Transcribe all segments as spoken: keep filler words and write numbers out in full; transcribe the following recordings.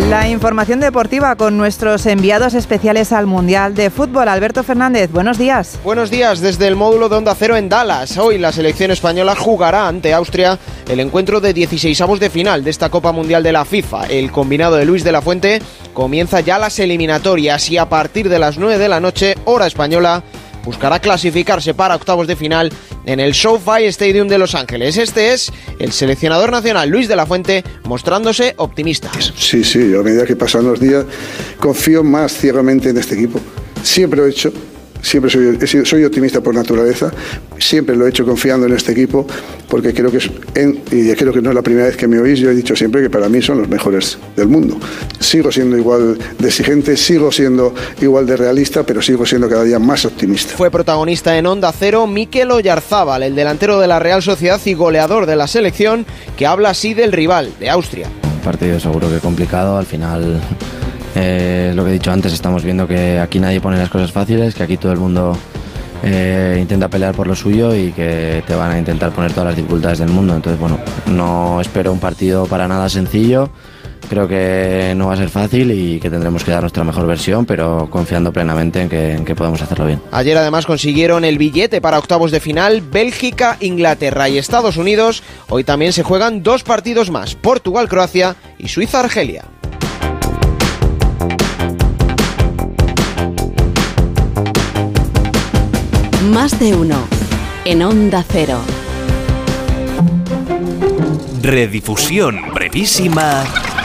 La información deportiva con nuestros enviados especiales al Mundial de Fútbol. Alberto Fernández, buenos días. Buenos días desde el módulo de Onda Cero en Dallas. Hoy la selección española jugará ante Austria el encuentro de dieciseisavos de final de esta Copa Mundial de la FIFA. El combinado de Luis de la Fuente comienza ya las eliminatorias y a partir de las nueve de la noche, hora española, buscará clasificarse para octavos de final en el SoFi Stadium de Los Ángeles. Este es el seleccionador nacional Luis de la Fuente mostrándose optimista. Sí, sí, a medida que pasan los días confío más ciegamente en este equipo. Siempre lo he hecho, siempre soy, he sido, soy optimista por naturaleza, siempre lo he hecho confiando en este equipo porque creo que es, en, y creo que no es la primera vez que me oís, yo he dicho siempre que para mí son los mejores del mundo. Sigo siendo igual de exigente, sigo siendo igual de realista, pero sigo siendo cada día más optimista. Fue protagonista en Onda Cero Mikel Oyarzábal, el delantero de la Real Sociedad y goleador de la selección, que habla así del rival, de Austria. Un partido seguro que complicado, al final, eh, lo que he dicho antes, estamos viendo que aquí nadie pone las cosas fáciles, que aquí todo el mundo eh, intenta pelear por lo suyo y que te van a intentar poner todas las dificultades del mundo. Entonces, bueno, no espero un partido para nada sencillo. Creo que no va a ser fácil y que tendremos que dar nuestra mejor versión, pero confiando plenamente en que, en que podemos hacerlo bien. Ayer además consiguieron el billete para octavos de final Bélgica, Inglaterra y Estados Unidos. Hoy también se juegan dos partidos más, Portugal-Croacia y Suiza-Argelia. Más de uno en Onda Cero. Redifusión brevísima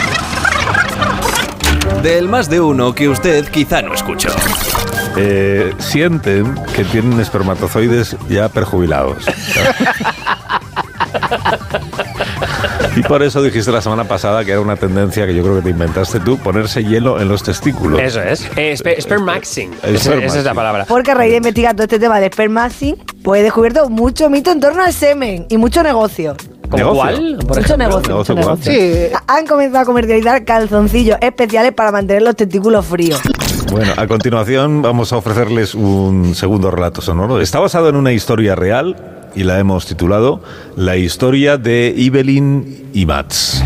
del Más de Uno que usted quizá no escuchó. Eh, sienten que tienen espermatozoides ya perjubilados. Y por eso dijiste la semana pasada que era una tendencia que yo creo que te inventaste tú, ponerse hielo en los testículos. Eso es, eh, sper- spermaxing. Eh, Esa, esa es la palabra. Porque a raíz de investigar todo este tema de spermaxing, pues he descubierto mucho mito en torno al semen y mucho negocio. ¿Como cuál? Por Mucho ejemplo. negocio, mucho ¿Negocio negocio. Sí. Han comenzado a comercializar calzoncillos especiales para mantener los testículos fríos. Bueno, a continuación vamos a ofrecerles un segundo relato sonoro. Está basado en una historia real y la hemos titulado La historia de Evelyn y Mats.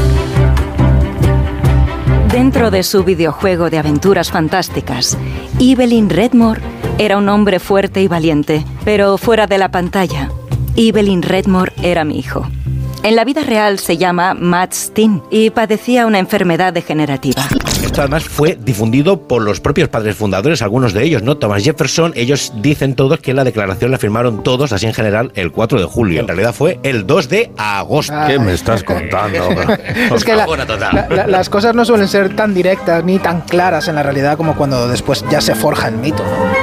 Dentro de su videojuego de aventuras fantásticas, Evelyn Redmore era un hombre fuerte y valiente, pero fuera de la pantalla, Evelyn Redmore era mi hijo. En la vida real se llama Matt Steen y padecía una enfermedad degenerativa. Esto además fue difundido por los propios padres fundadores, algunos de ellos, ¿no? Thomas Jefferson, ellos dicen todos que la declaración la firmaron todos, así en general, el cuatro de julio. En realidad fue el dos de agosto. ¿Qué me estás contando? Es que la, la, la, las cosas no suelen ser tan directas ni tan claras en la realidad como cuando después ya se forja el mito, ¿no?